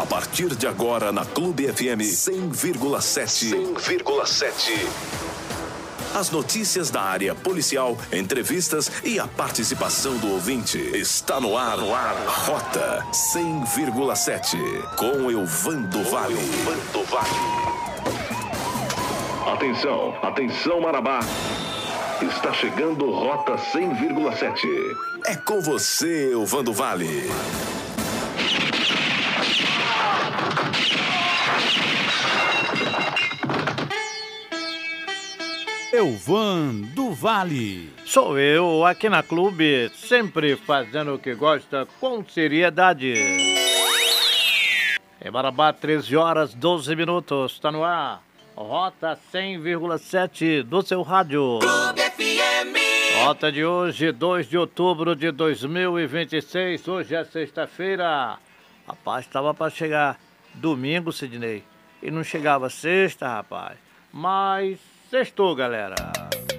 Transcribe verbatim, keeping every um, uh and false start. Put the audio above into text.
A partir de agora na Clube F M cem vírgula sete. cem vírgula sete. As notícias da área policial, entrevistas e a participação do ouvinte. Está no ar, no ar. Rota cem vírgula sete. Com Elvando Vale. Elvando Vale. Atenção, atenção Marabá. Está chegando Rota cem vírgula sete. É com você, Elvando Vale. Elvando Vale. Sou eu, aqui na Clube, sempre fazendo o que gosta com seriedade. Em Marabá, treze horas, doze minutos, está no ar. Rota cem vírgula sete do seu rádio. Clube F M. Rota de hoje, dois de outubro de dois mil e vinte e seis. Hoje é sexta-feira. Rapaz, estava para chegar domingo, Sidney. E não chegava sexta, rapaz. Mas sextou, galera.